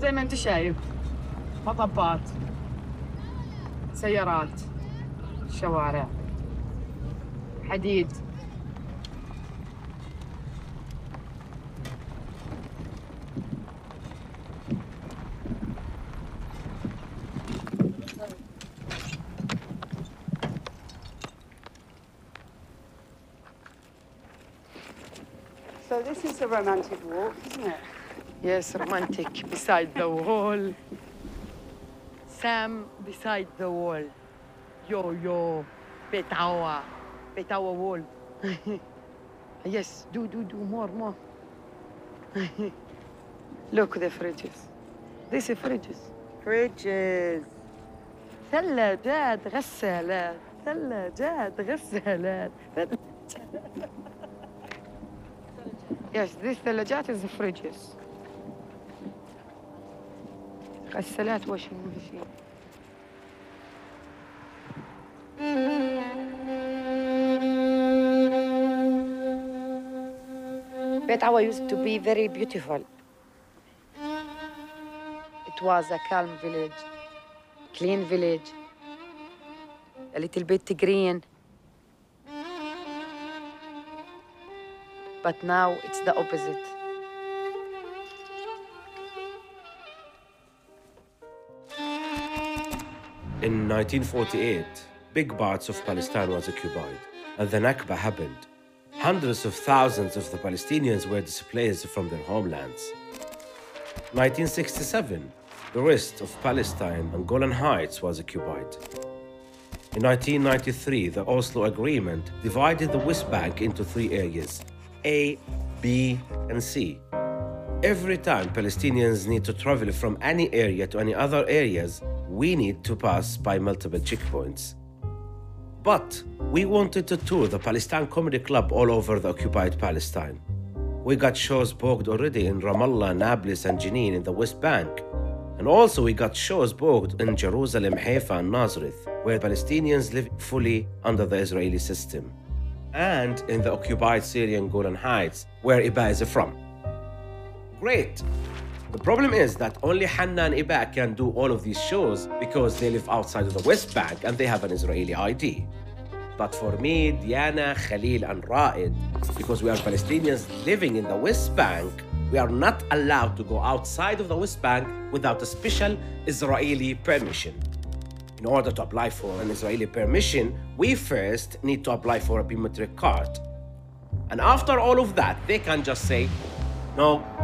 زي ما انت شايف مطبات، سيارات، شوارع، حديد. So this is a romantic walk, isn't it? Yes, romantic beside the wall. Sam beside the wall. Yo, Betawa wall. Yes, do, more. Look, the fridges. This is fridges. Fridges. ثلاجات غسالات ثلاجات غسالات. Yes, this ثلاجات is the fridges. غسالات washing machine. Beit Awa used to be very beautiful. It was a calm village, clean village, a little bit green. But now it's the opposite. In 1948, big parts of Palestine was occupied, and the Nakba happened. Hundreds of thousands of the Palestinians were displaced from their homelands. 1967, the rest of Palestine and Golan Heights was occupied. In 1993, the Oslo Agreement divided the West Bank into 3 areas, A, B, and C. Every time Palestinians need to travel from any area to any other areas, we need to pass by multiple checkpoints. But we wanted to tour the Palestine Comedy Club all over the occupied Palestine. We got shows booked already in Ramallah, Nablus, and Jenin in the West Bank. And also we got shows booked in Jerusalem, Haifa, and Nazareth, where Palestinians live fully under the Israeli system. And in the occupied Syrian Golan Heights, where Iba is from. Great! The problem is that only Hanna and Iba can do all of these shows because they live outside of the West Bank and they have an Israeli ID. But for me, Diana, Khalil, and Ra'id, because we are Palestinians living in the West Bank, we are not allowed to go outside of the West Bank without a special Israeli permission. In order to apply for an Israeli permission, we first need to apply for a biometric card. And after all of that, they can just say, no,